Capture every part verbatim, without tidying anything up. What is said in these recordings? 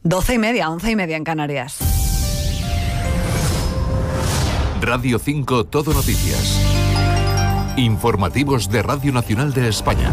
Doce y media, once y media en Canarias. Radio cinco Todo Noticias. Informativos de Radio Nacional de España.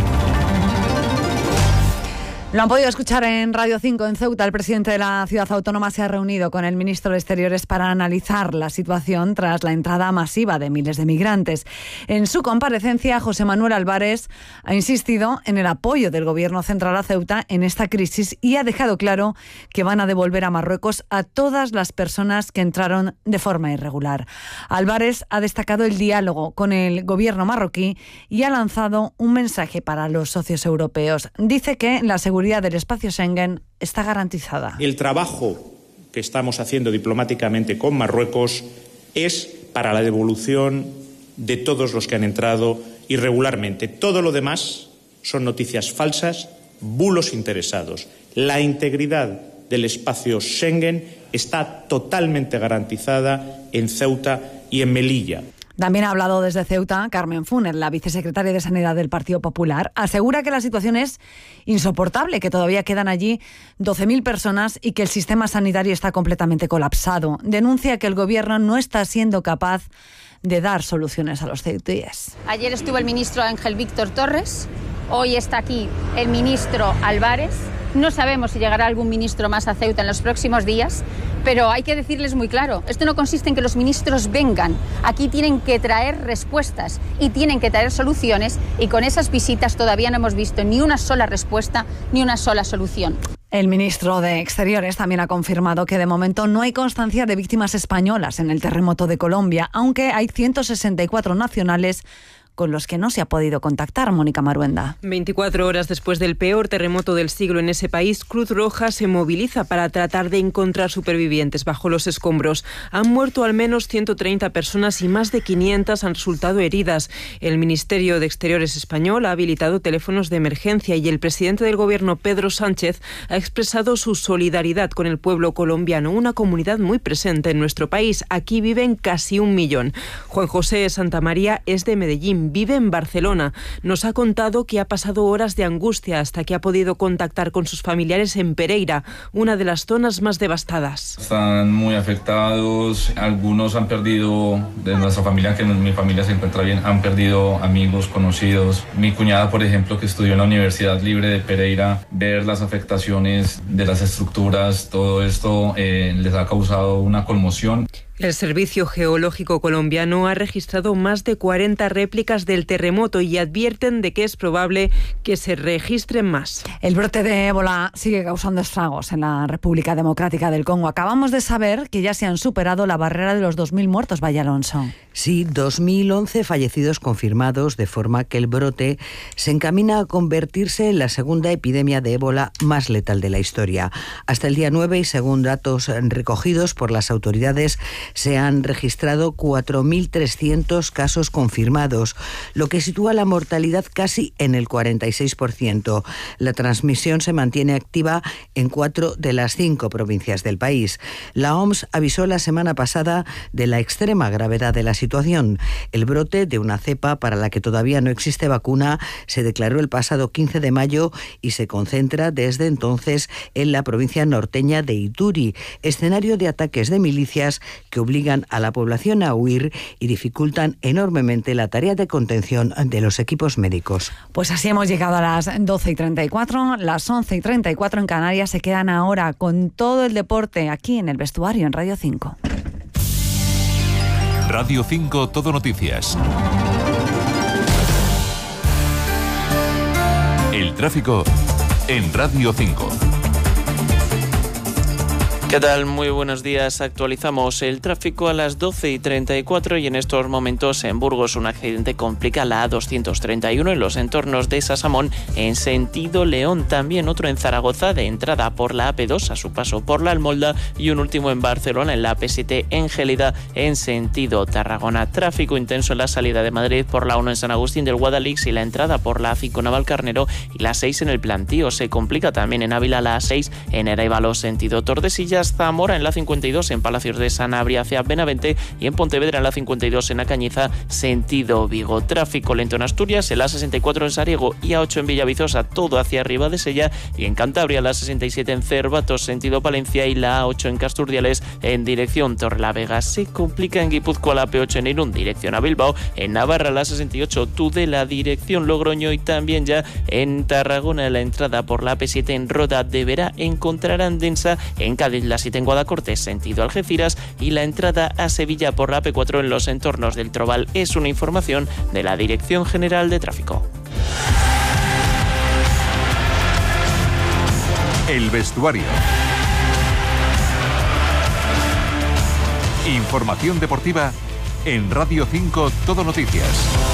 Lo han podido escuchar en Radio cinco en Ceuta. El presidente de la ciudad autónoma se ha reunido con el ministro de Exteriores para analizar la situación tras la entrada masiva de miles de migrantes. En su comparecencia, José Manuel Álvarez ha insistido en el apoyo del gobierno central a Ceuta en esta crisis y ha dejado claro que van a devolver a Marruecos a todas las personas que entraron de forma irregular. Álvarez ha destacado el diálogo con el gobierno marroquí y ha lanzado un mensaje para los socios europeos. Dice que la seguridad del espacio Schengen está garantizada. El trabajo que estamos haciendo diplomáticamente con Marruecos es para la devolución de todos los que han entrado irregularmente. Todo lo demás son noticias falsas, bulos interesados. La integridad del espacio Schengen está totalmente garantizada en Ceuta y en Melilla. También ha hablado desde Ceuta Carmen Funes, la vicesecretaria de Sanidad del Partido Popular. Asegura que la situación es insoportable, que todavía quedan allí doce mil personas y que el sistema sanitario está completamente colapsado. Denuncia que el gobierno no está siendo capaz de dar soluciones a los ceutíes. Ayer estuvo el ministro Ángel Víctor Torres, hoy está aquí el ministro Álvarez. No sabemos si llegará algún ministro más a Ceuta en los próximos días, pero hay que decirles muy claro, esto no consiste en que los ministros vengan, aquí tienen que traer respuestas y tienen que traer soluciones, y con esas visitas todavía no hemos visto ni una sola respuesta ni una sola solución. El ministro de Exteriores también ha confirmado que de momento no hay constancia de víctimas españolas en el terremoto de Colombia, aunque hay ciento sesenta y cuatro nacionales con los que no se ha podido contactar. Mónica Maruenda. veinticuatro horas después del peor terremoto del siglo en ese país, Cruz Roja se moviliza para tratar de encontrar supervivientes bajo los escombros. Han muerto al menos ciento treinta personas y más de quinientas han resultado heridas. El Ministerio de Exteriores español ha habilitado teléfonos de emergencia y el presidente del gobierno, Pedro Sánchez, ha expresado su solidaridad con el pueblo colombiano, una comunidad muy presente en nuestro país. Aquí viven casi un millón. Juan José Santamaría es de Medellín, vive en Barcelona. Nos ha contado que ha pasado horas de angustia hasta que ha podido contactar con sus familiares en Pereira, una de las zonas más devastadas. Están muy afectados, algunos han perdido, de nuestra familia, que mi familia se encuentra bien, han perdido amigos, conocidos. Mi cuñada, por ejemplo, que estudió en la Universidad Libre de Pereira, ver las afectaciones de las estructuras, todo esto eh, les ha causado una conmoción. El Servicio Geológico colombiano ha registrado más de cuarenta réplicas del terremoto y advierten de que es probable que se registren más. El brote de ébola sigue causando estragos en la República Democrática del Congo. Acabamos de saber que ya se han superado la barrera de los dos mil muertos, Valle Alonso. Sí, dos mil once fallecidos confirmados, de forma que el brote se encamina a convertirse en la segunda epidemia de ébola más letal de la historia. Hasta el día nueve, y según datos recogidos por las autoridades, se han registrado cuatro mil trescientos casos confirmados, lo que sitúa la mortalidad casi en el cuarenta y seis por ciento. La transmisión se mantiene activa en cuatro de las cinco provincias del país. La O M S avisó la semana pasada de la extrema gravedad de la situación. El brote de una cepa para la que todavía no existe vacuna se declaró el pasado quince de mayo y se concentra desde entonces en la provincia norteña de Ituri, escenario de ataques de milicias que obligan a la población a huir y dificultan enormemente la tarea de contención de los equipos médicos. Pues así hemos llegado a las doce y treinta y cuatro, las once y treinta y cuatro en Canarias. Se quedan ahora con todo el deporte aquí en el vestuario en Radio cinco. Radio cinco Todo Noticias. El tráfico en Radio cinco. ¿Qué tal? Muy buenos días. Actualizamos el tráfico a las doce y treinta y cuatro y en estos momentos en Burgos un accidente complica la A doscientos treinta y uno en los entornos de Sasamón en sentido León. También otro en Zaragoza de entrada por la A P dos a su paso por la Almolda y un último en Barcelona en la A P siete en Gélida en sentido Tarragona. Tráfico intenso en la salida de Madrid por la uno en San Agustín del Guadalix y la entrada por la A cinco Navalcarnero y la seis en el Plantío. Se complica también en Ávila la A seis en Arévalo sentido Tordesillas Asturias, Zamora en la cincuenta y dos en Palacios de Sanabria hacia Benavente y en Pontevedra en la cincuenta y dos en Acañiza sentido Vigo. Tráfico lento en Asturias, en la sesenta y cuatro en Sariego y A ocho en Villavizosa, todo hacia arriba de Sella, y en Cantabria la sesenta y siete en Cervatos sentido Palencia y la A ocho en Casturdiales en dirección Torrelavega. Se complica en Guipúzcoa la P ocho en Irún dirección a Bilbao, en Navarra la sesenta y ocho Tudela dirección Logroño y también ya en Tarragona la entrada por la P siete en Roda deberá encontrarán densa, en Cádiz la siete en Guadacorte sentido Algeciras y la entrada a Sevilla por la P cuatro en los entornos del Trobal. Es una información de la Dirección General de Tráfico. El vestuario. Información deportiva en Radio cinco Todo Noticias.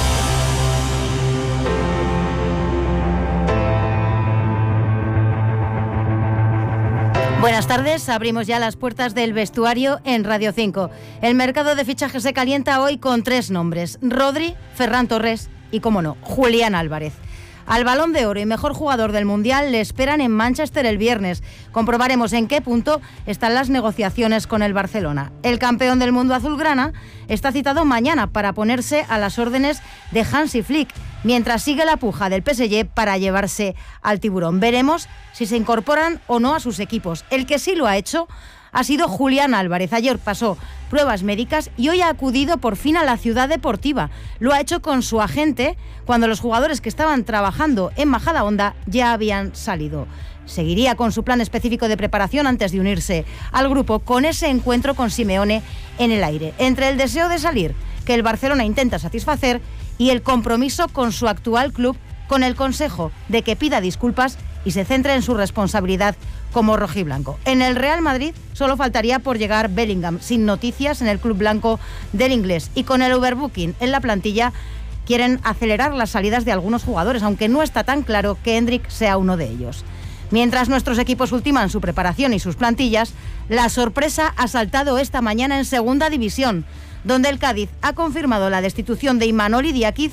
Buenas tardes, abrimos ya las puertas del vestuario en Radio cinco. El mercado de fichajes se calienta hoy con tres nombres: Rodri, Ferran Torres y, como no, Julián Álvarez. Al Balón de Oro y mejor jugador del Mundial le esperan en Manchester el viernes. Comprobaremos en qué punto están las negociaciones con el Barcelona. El campeón del mundo azulgrana está citado mañana para ponerse a las órdenes de Hansi Flick, mientras sigue la puja del P S G para llevarse al tiburón. Veremos si se incorporan o no a sus equipos. El que sí lo ha hecho ha sido Julián Álvarez. Ayer pasó pruebas médicas y hoy ha acudido por fin a la Ciudad Deportiva. Lo ha hecho con su agente cuando los jugadores que estaban trabajando en Majadahonda ya habían salido. Seguiría con su plan específico de preparación antes de unirse al grupo, con ese encuentro con Simeone en el aire. Entre el deseo de salir, que el Barcelona intenta satisfacer, y el compromiso con su actual club, con el consejo de que pida disculpas y se centre en su responsabilidad como rojiblanco. En el Real Madrid solo faltaría por llegar Bellingham, sin noticias en el club blanco del inglés, y con el overbooking en la plantilla quieren acelerar las salidas de algunos jugadores, aunque no está tan claro que Endrick sea uno de ellos. Mientras nuestros equipos ultiman su preparación y sus plantillas, la sorpresa ha saltado esta mañana en Segunda División, donde el Cádiz ha confirmado la destitución de Imanol Idiáquez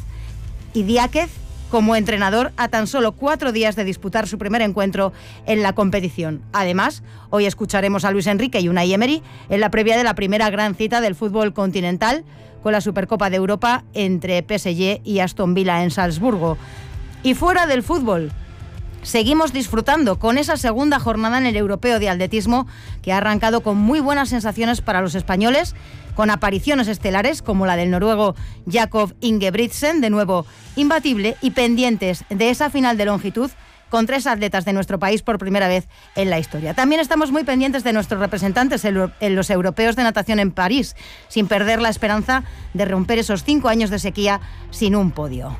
como entrenador a tan solo cuatro días de disputar su primer encuentro en la competición. Además, hoy escucharemos a Luis Enrique y Unai Emery en la previa de la primera gran cita del fútbol continental con la Supercopa de Europa entre P S G y Aston Villa en Salzburgo. Y fuera del fútbol, seguimos disfrutando con esa segunda jornada en el Europeo de Atletismo, que ha arrancado con muy buenas sensaciones para los españoles, con apariciones estelares como la del noruego Jakob Ingebrigtsen, de nuevo imbatible, y pendientes de esa final de longitud con tres atletas de nuestro país por primera vez en la historia. También estamos muy pendientes de nuestros representantes en los europeos de natación en París, sin perder la esperanza de romper esos cinco años de sequía sin un podio.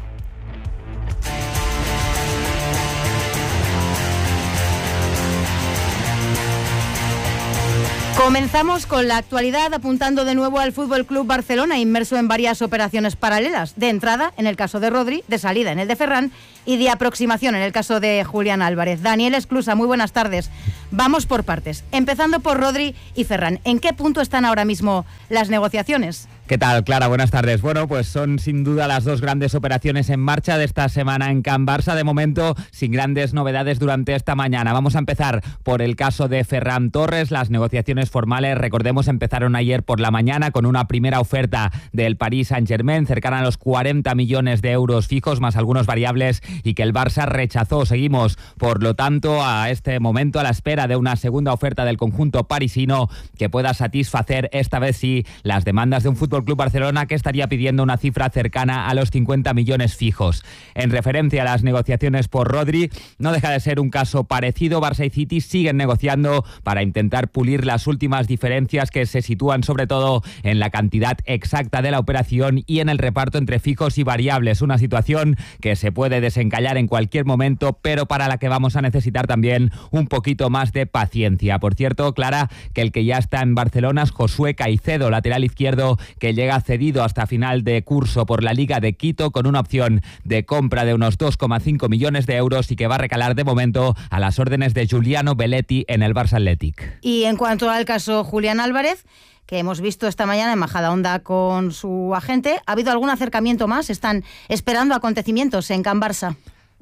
Comenzamos con la actualidad, apuntando de nuevo al F C Barcelona, inmerso en varias operaciones paralelas. De entrada, en el caso de Rodri, de salida en el de Ferran y de aproximación en el caso de Julián Álvarez. Daniel Esclusa, muy buenas tardes. Vamos por partes, empezando por Rodri y Ferran. ¿En qué punto están ahora mismo las negociaciones? ¿Qué tal, Clara? Buenas tardes. Bueno, pues son sin duda las dos grandes operaciones en marcha de esta semana en Can Barça. De momento, sin grandes novedades durante esta mañana. Vamos a empezar por el caso de Ferran Torres. Las negociaciones formales, recordemos, empezaron ayer por la mañana con una primera oferta del Paris Saint-Germain, cercana a los cuarenta millones de euros fijos, más algunos variables, y que el Barça rechazó. Seguimos, por lo tanto, a este momento a la espera de una segunda oferta del conjunto parisino que pueda satisfacer, esta vez sí, las demandas de un fútbol Club Barcelona, que estaría pidiendo una cifra cercana a los cincuenta millones fijos. En referencia a las negociaciones por Rodri, no deja de ser un caso parecido. Barça y City siguen negociando para intentar pulir las últimas diferencias, que se sitúan sobre todo en la cantidad exacta de la operación y en el reparto entre fijos y variables. Una situación que se puede desencallar en cualquier momento, pero para la que vamos a necesitar también un poquito más de paciencia. Por cierto, Clara, que el que ya está en Barcelona es Josué Caicedo, lateral izquierdo, que llega cedido hasta final de curso por la Liga de Quito, con una opción de compra de unos dos coma cinco millones de euros, y que va a recalar de momento a las órdenes de Giuliano Belletti en el Barça Athletic. Y en cuanto al caso Julián Álvarez, que hemos visto esta mañana en Majadahonda con su agente, ¿ha habido algún acercamiento más? ¿Están esperando acontecimientos en Can Barça?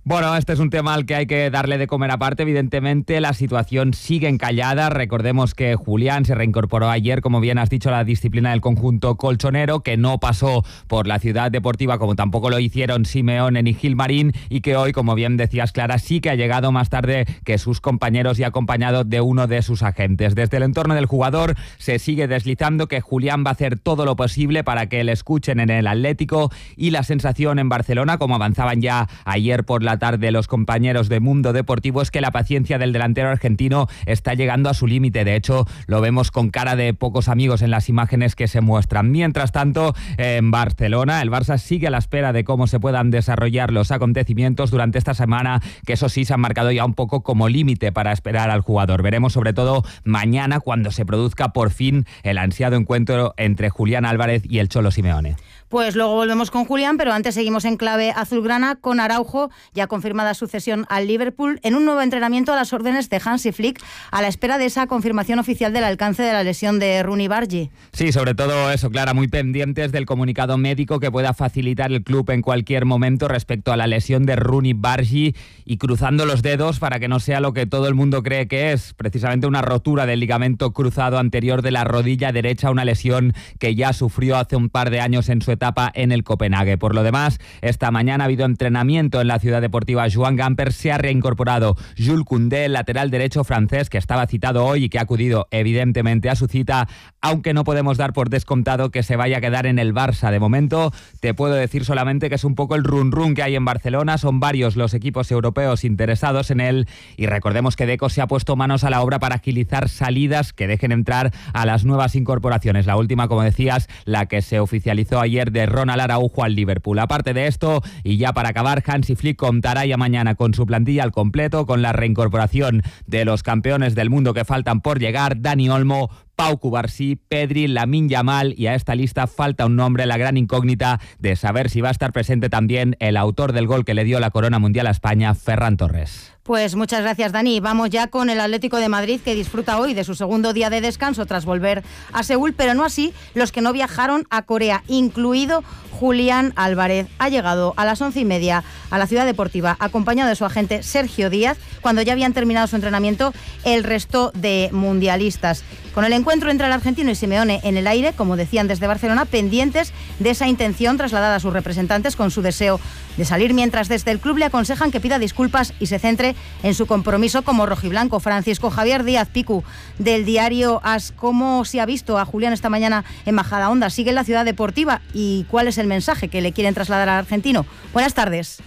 Bueno, este es un tema al que hay que darle de comer aparte. Evidentemente, la situación sigue encallada. Recordemos que Julián se reincorporó ayer, como bien has dicho, a la disciplina del conjunto colchonero, que no pasó por la Ciudad Deportiva, como tampoco lo hicieron Simeone ni Gilmarín, y que hoy, como bien decías, Clara, sí que ha llegado más tarde que sus compañeros y acompañado de uno de sus agentes. Desde el entorno del jugador se sigue deslizando que Julián va a hacer todo lo posible para que le escuchen en el Atlético, y la sensación en Barcelona, como avanzaban ya ayer por la tarde los compañeros de Mundo Deportivo, es que la paciencia del delantero argentino está llegando a su límite. De hecho, lo vemos con cara de pocos amigos en las imágenes que se muestran. Mientras tanto, en Barcelona, el Barça sigue a la espera de cómo se puedan desarrollar los acontecimientos durante esta semana, que eso sí se han marcado ya un poco como límite para esperar al jugador. Veremos sobre todo mañana, cuando se produzca por fin el ansiado encuentro entre Julián Álvarez y el Cholo Simeone. Pues luego volvemos con Julián, pero antes seguimos en clave azulgrana con Araujo, ya confirmada su cesión al Liverpool, en un nuevo entrenamiento a las órdenes de Hansi Flick, a la espera de esa confirmación oficial del alcance de la lesión de Rooney Bargi. Sí, sobre todo eso, Clara, muy pendientes del comunicado médico que pueda facilitar el club en cualquier momento respecto a la lesión de Rooney Bargi, y cruzando los dedos para que no sea lo que todo el mundo cree que es, precisamente una rotura del ligamento cruzado anterior de la rodilla derecha, una lesión que ya sufrió hace un par de años en su etapa en el Copenhague. Por lo demás, esta mañana ha habido entrenamiento en la Ciudad Deportiva Joan Gamper. Se ha reincorporado Jules Koundé, el lateral derecho francés, que estaba citado hoy y que ha acudido evidentemente a su cita, aunque no podemos dar por descontado que se vaya a quedar en el Barça. De momento, te puedo decir solamente que es un poco el run run que hay en Barcelona. Son varios los equipos europeos interesados en él, y recordemos que Deco se ha puesto manos a la obra para agilizar salidas que dejen entrar a las nuevas incorporaciones. La última, como decías, la que se oficializó ayer, de Ronald Araujo al Liverpool. Aparte de esto, y ya para acabar, Hansi Flick contará ya mañana con su plantilla al completo, con la reincorporación de los campeones del mundo que faltan por llegar: Dani Olmo, Pau Cubarsí, Pedri, Lamine Yamal, y a esta lista falta un nombre, la gran incógnita de saber si va a estar presente también el autor del gol que le dio la corona mundial a España, Ferran Torres. Pues muchas gracias, Dani. Vamos ya con el Atlético de Madrid, que disfruta hoy de su segundo día de descanso tras volver a Seúl, pero no así los que no viajaron a Corea, incluido Julián Álvarez. Ha llegado a las once y media a la Ciudad Deportiva, acompañado de su agente Sergio Díaz, cuando ya habían terminado su entrenamiento el resto de mundialistas. Con el encuentro entre el argentino y Simeone en el aire, como decían desde Barcelona, pendientes de esa intención trasladada a sus representantes con su deseo de salir, mientras desde el club le aconsejan que pida disculpas y se centre en su compromiso como rojiblanco. Francisco Javier Díaz, Picu, del diario As, ¿cómo se ha visto a Julián esta mañana en Majadahonda? ¿Sigue en la Ciudad Deportiva? ¿Y cuál es el mensaje que le quieren trasladar al argentino? Buenas tardes.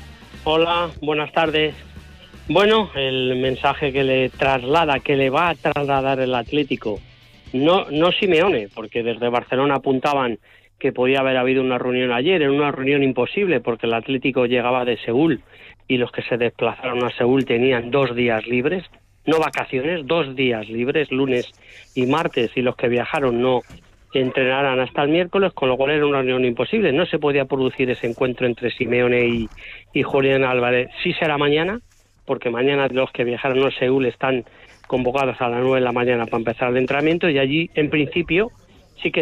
Hola, buenas tardes. Bueno, el mensaje que le traslada, que le va a trasladar el Atlético, no, no Simeone, porque desde Barcelona apuntaban que podía haber habido una reunión ayer, era una reunión imposible porque el Atlético llegaba de Seúl y los que se desplazaron a Seúl tenían dos días libres, no vacaciones, dos días libres, lunes y martes, y los que viajaron no entrenaran hasta el miércoles, con lo cual era una reunión imposible. No se podía producir ese encuentro entre Simeone y, y Julián Álvarez. Sí será mañana, porque mañana los que viajaron a Seúl están convocados a las nueve de la mañana para empezar el entrenamiento, y allí, en principio,